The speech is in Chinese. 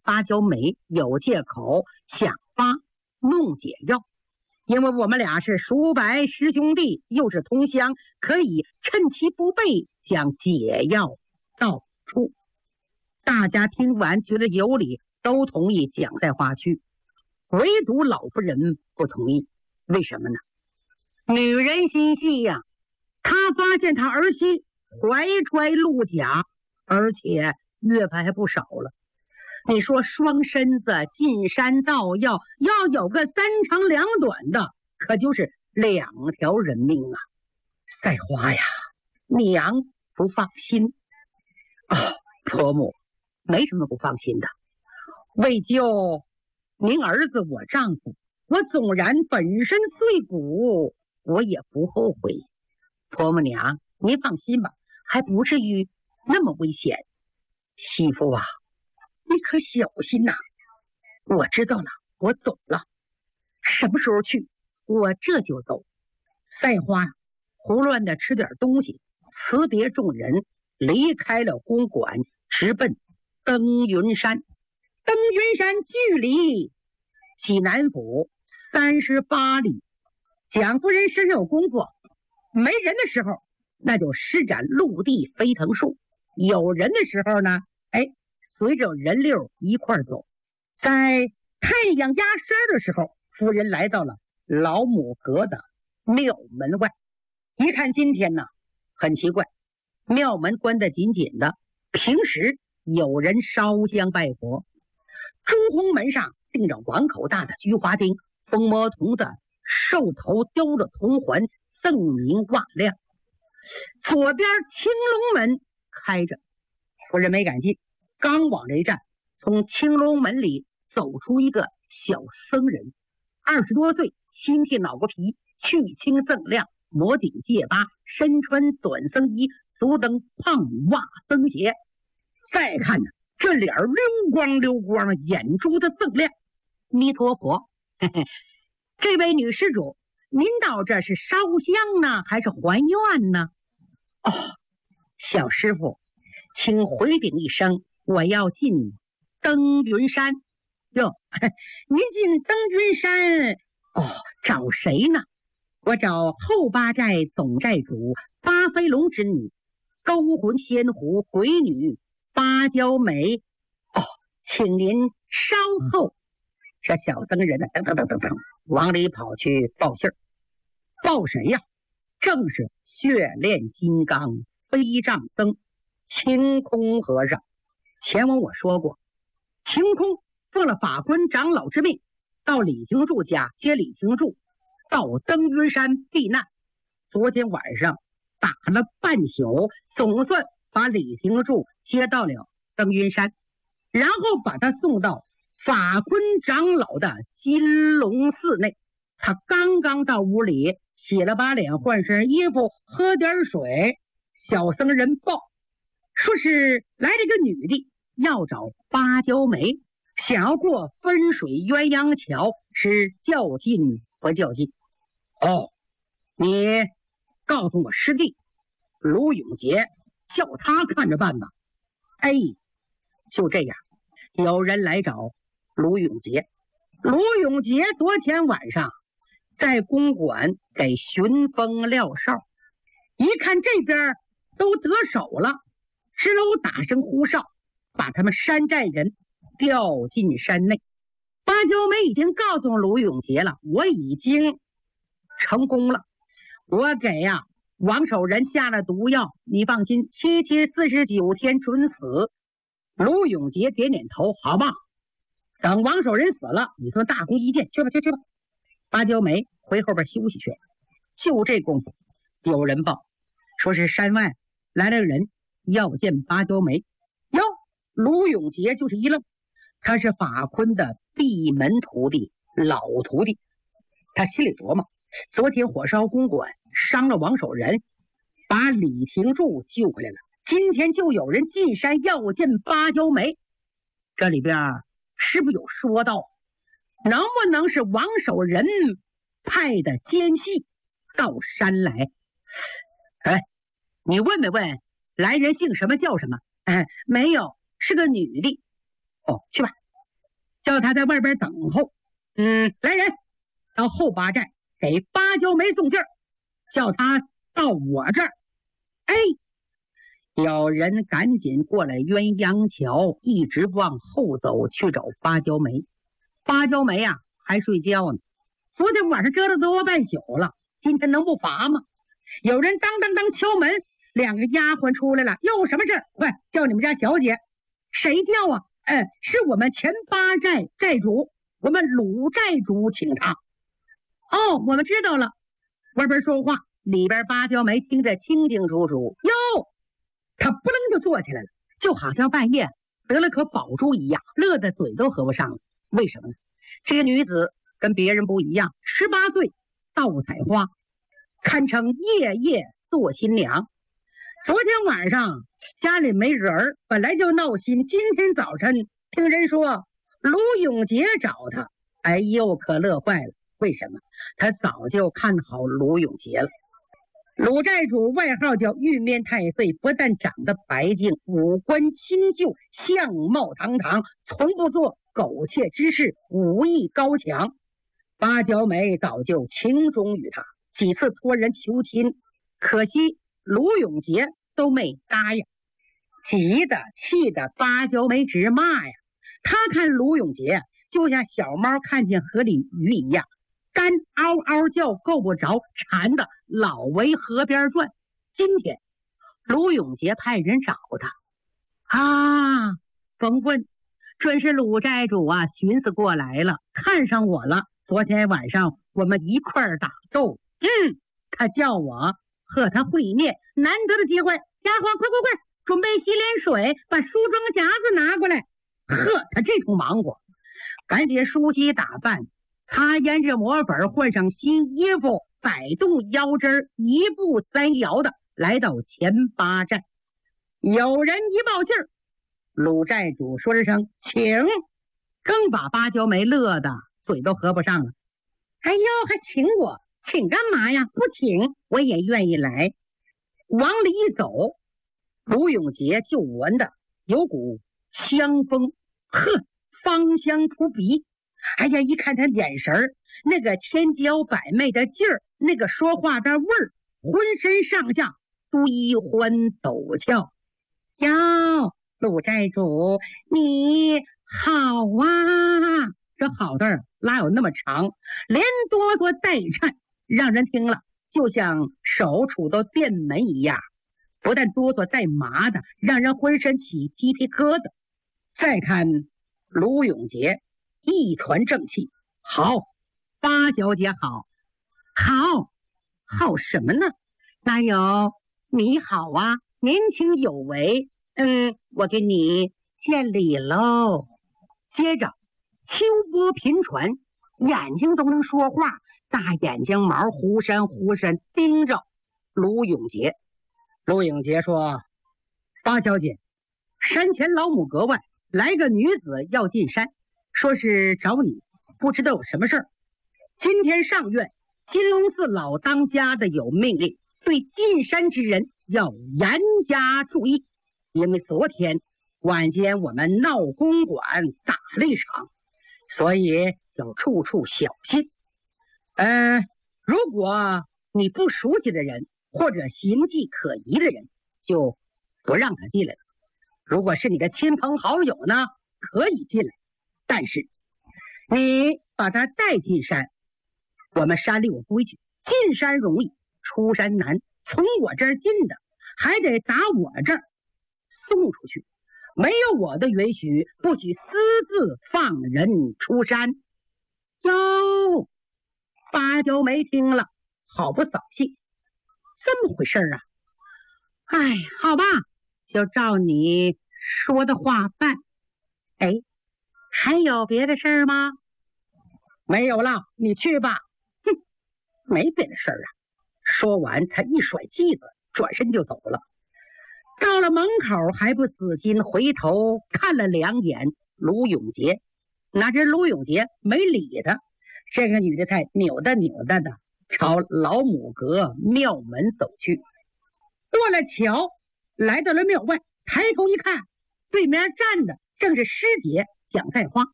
芭蕉梅有借口想发弄解药，因为我们俩是叔伯师兄弟，又是同乡，可以趁其不备将解药到处。大家听完觉得有理，都同意蒋在花去，唯独老夫人不同意。为什么呢？女人心细呀，她发现她儿媳怀揣鹿甲，而且月份还不少了。你说双身子进山盗药，要有个3长2短的，可就是2条人命啊！赛花呀，娘不放心啊，婆母没什么不放心的。为救您儿子我丈夫，我纵然粉身碎骨，我也不后悔。婆母娘，您放心吧，还不至于那么危险。媳妇啊，你可小心呐！我知道了，我懂了。什么时候去？我这就走。赛花胡乱的吃点东西，辞别众人，离开了公馆，直奔登云山。登云山距离济南府38里。蒋夫人身上有功夫，没人的时候那就施展陆地飞腾术，有人的时候呢，随着人流一块走。在太阳压山的时候，夫人来到了老母阁的庙门外。一看今天呢，很奇怪，庙门关得紧紧的，平时有人烧香拜佛。朱红门上钉着碗口大的菊花钉，风魔铜的兽头雕着铜环，锃明瓦亮。左边青龙门开着，夫人没敢进，刚往这一站，从青龙门里走出一个小僧人，20多岁，新剃脑瓜皮，去青锃亮，摩顶戒疤，身穿短僧衣，足蹬胖袜僧鞋。再看呢，这脸溜光溜光，眼珠子锃亮。弥陀佛，嘿嘿，这位女施主，您到这是烧香呢，还是还愿呢？哦，小师傅，请回禀一声，我要进登云山。哟，您进登云山哦，找谁呢？我找后八寨总寨主巴飞龙之女，勾魂仙狐鬼女芭蕉梅。哦，请您稍后。这小僧人呢，噔往里跑去报信儿。报谁呀？正是血炼金刚飞杖僧清空和尚。前文我说过，清空奉了法官长老之命，到李廷柱家接李廷柱到登云山避难。昨天晚上打了半宿，总算把李廷柱接到了登云山，然后把他送到法坤长老的金龙寺内。他刚刚到屋里，洗了把脸，换身衣服，喝点水，小僧人报说是来了个女的，要找芭蕉梅，想要过分水鸳鸯桥，是较劲不较劲？哦，你告诉我师弟卢永杰，叫他看着办吧。就这样，有人来找卢永杰。卢永杰昨天晚上在公馆给巡风撂哨，一看这边都得手了，只有打声呼哨，把他们山寨人调进山内。芭蕉梅已经告诉卢永杰了，我已经成功了，我给王守仁下了毒药，你放心，77、49天准死。卢永杰点点头，好吧，等王守仁死了，你算大功一件，去吧。芭蕉梅回后边休息去了。就这功夫，有人报说是山外来了个人要见芭蕉梅。哟，卢永杰就是一愣，他是法坤的闭门徒弟，老徒弟。他心里琢磨，昨天火烧公馆，伤了王守仁，把李廷柱救回来了，今天就有人进山要见芭蕉梅，这里边是不是有说道？能不能是王守仁派的奸细到山来？你问没问来人姓什么叫什么？没有，是个女的。哦，去吧， 叫他在外边等候。来人，到后八寨给芭蕉梅送信儿，叫他到我这儿。哎，有人赶紧过来鸳鸯桥，一直往后走去找芭蕉梅。芭蕉梅呀，还睡觉呢。昨天晚上折腾多半宿了，今天能不乏吗？有人当当当敲门，两个丫鬟出来了，有什么事？快叫你们家小姐。谁叫啊？是我们前八寨寨主，我们鲁寨主请他。哦，我们知道了。外边说话，里边芭蕉梅听着清清楚楚。哟，他扑棱就坐起来了，就好像半夜得了颗宝珠一样，乐得嘴都合不上了。为什么呢？这个女子跟别人不一样，18岁，盗采花，堪称夜夜做新娘。昨天晚上家里没人，本来就闹心，今天早晨听人说卢永杰找他，哎呦，可乐坏了。为什么？他早就看好卢永杰了。鲁寨主外号叫玉面太岁，不但长得白净，五官清秀，相貌堂堂，从不做苟且之事，武艺高强。芭蕉梅早就情中于他，几次托人求亲，可惜卢永杰都没答应。急的气的芭蕉梅直骂呀！他看卢永杰就像小猫看见河里鱼一样，干嗷嗷叫够不着，馋的老围河边转。今天卢永杰派人找他啊，甭问，准是鲁寨主啊，寻思过来了，看上我了。昨天晚上我们一块儿打斗，他叫我和他会面，难得的机会。丫鬟，快，准备洗脸水，把梳妆匣子拿过来。他这通忙活，赶紧梳洗打扮，擦胭脂抹粉，换上新衣服，摆动腰肢，一步三摇的来到前八寨。有人一报信儿，鲁寨主说了声请，更把芭蕉梅乐的嘴都合不上了。哎呦，还请我？请干嘛呀？不请我也愿意来。往里一走，卢永杰就闻的有股香风，芳香扑鼻。哎呀，一看他眼神那个千娇百媚的劲儿，那个说话的味儿，浑身上下都一欢陡峭。哟，鲁寨主你好啊！这好字拉有那么长，连哆嗦带颤，让人听了就像手杵到电门一样，不但哆嗦带麻的，让人浑身起鸡皮疙瘩。再看卢永杰，一传正气，好，八小姐好，好什么呢？哪有你好啊，年轻有为，我给你见礼喽。接着秋波频传，眼睛都能说话，大眼睛毛忽闪忽闪盯着卢永杰。卢永杰说：八小姐，山前老母阁外来个女子要进山，说是找你，不知道有什么事儿。今天上院金龙寺老当家的有命令，对进山之人要严加注意，因为昨天晚间我们闹公馆打了一场，所以要处处小心。如果你不熟悉的人或者形迹可疑的人，就不让他进来了。如果是你的亲朋好友呢，可以进来，但是你把他带进山。我们山里有规矩，进山容易出山难，从我这儿进的还得打我这儿送出去，没有我的允许，不许私自放人出山。哟，芭蕉梅听了好不扫兴，这么回事啊？哎，好吧，就照你说的话办。哎，还有别的事儿吗？没有了，你去吧。没别的事儿啊。说完，他一甩剂子，转身就走了。到了门口还不死心，回头看了两眼卢永杰，哪知卢永杰没理他，这个女的才扭哒扭哒的朝老母阁庙门走去。过了桥，来到了庙外，抬头一看，对面站的正是师姐蒋赛花。